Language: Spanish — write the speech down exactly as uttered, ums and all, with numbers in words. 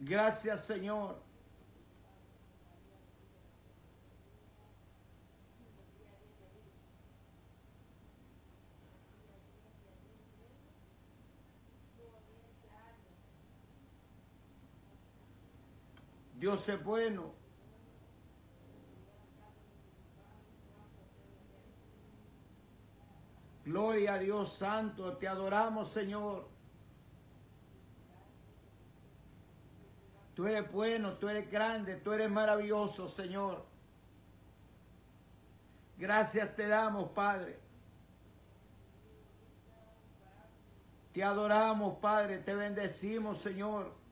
Gracias, Señor. Dios es bueno. Gloria a Dios Santo, te adoramos, Señor. Tú eres bueno, tú eres grande, tú eres maravilloso, Señor. Gracias te damos, Padre. Te adoramos, Padre, te bendecimos, Señor.